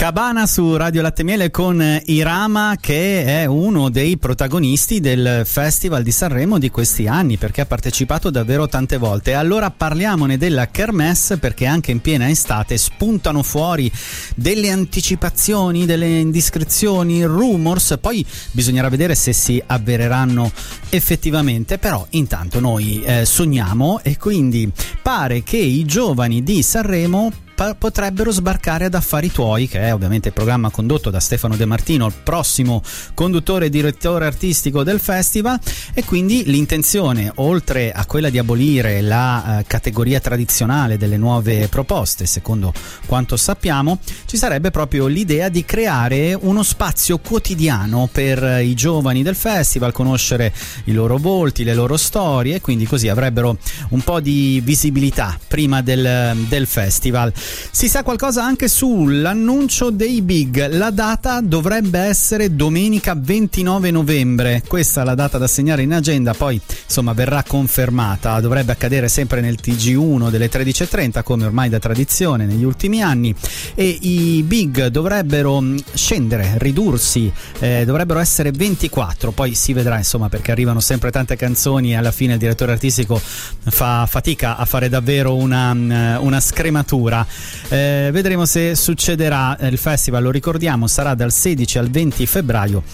Cabana su Radio Latte Miele con Irama, che è uno dei protagonisti del Festival di Sanremo di questi anni, perché ha partecipato davvero tante volte. Allora parliamone della Kermesse, perché anche in piena estate spuntano fuori delle anticipazioni, delle indiscrezioni, rumors, poi bisognerà vedere se si avvereranno effettivamente, però intanto noi sogniamo, e quindi pare che i giovani di Sanremo potrebbero sbarcare ad Affari Tuoi, che è ovviamente il programma condotto da Stefano De Martino, il prossimo conduttore e direttore artistico del festival, e quindi l'intenzione, oltre a quella di abolire la categoria tradizionale delle nuove proposte, secondo quanto sappiamo, ci sarebbe proprio l'idea di creare uno spazio quotidiano per i giovani del festival, conoscere i loro volti, le loro storie, e quindi così avrebbero un po' di visibilità prima del festival. Si sa qualcosa anche sull'annuncio dei big. La data dovrebbe essere domenica 29 novembre, questa è la data da segnare in agenda, poi insomma verrà confermata. Dovrebbe accadere sempre nel TG1 delle 13.30, come ormai da tradizione negli ultimi anni, e i big dovrebbero scendere, ridursi, dovrebbero essere 24, poi si vedrà insomma, perché arrivano sempre tante canzoni e alla fine il direttore artistico fa fatica a fare davvero una scrematura. Vedremo se succederà. Il festival, lo ricordiamo, sarà dal 16 al 20 febbraio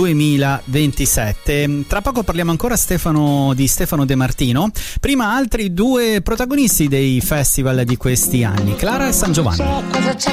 2027. Tra poco parliamo ancora di Stefano De Martino. Prima altri due protagonisti dei festival di questi anni, Clara e San Giovanni.